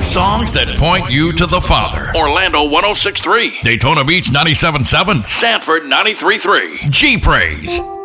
Songs that point you to the Father. Orlando 106.3. Daytona Beach 97.7. Sanford 93.3. G Praise.